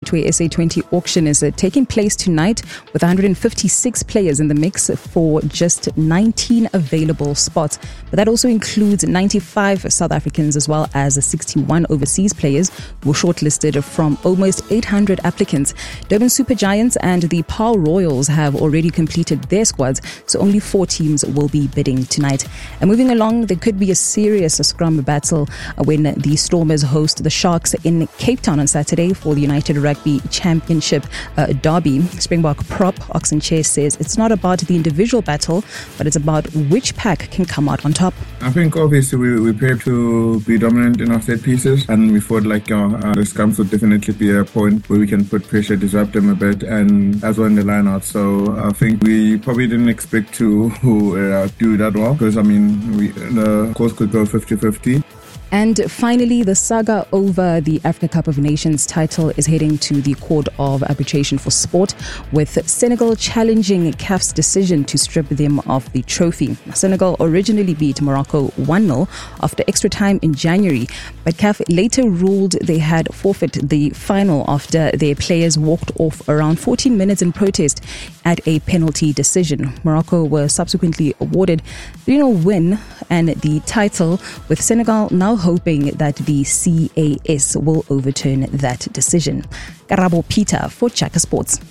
Betway SA20 auction is taking place tonight with 156 players in the mix for just 19 available spots. But that also includes 95 South Africans as well as 61 overseas players who were shortlisted from almost 800 applicants. Durban Super Giants and the Paarl Royals have already completed their squads, so only 4 teams will be bidding tonight. And moving along, there could be a serious scrum battle when the Stormers host the Sharks in Cape Town on Saturday for the United Rugby Championship derby. Springbok prop Oxen Chair says it's not about the individual battle, but it's about which pack can come out on top. I think obviously we prepared to be dominant in our set pieces, and we thought like the scrums would definitely be a point where we can put pressure, disrupt them a bit, and as well in the line out. So I think we probably didn't expect to do that well, because I mean the course could go 50-50. And finally, the saga over the Africa Cup of Nations title is heading to the Court of Arbitration for Sport, with Senegal challenging CAF's decision to strip them of the trophy. Senegal originally beat Morocco 1-0 after extra time in January, but CAF later ruled they had forfeit the final after their players walked off around 14 minutes in protest at a penalty decision. Morocco were subsequently awarded the 3-0 win and the title, with Senegal now hoping that the CAS will overturn that decision. Karabo Peter for Chaka Sports.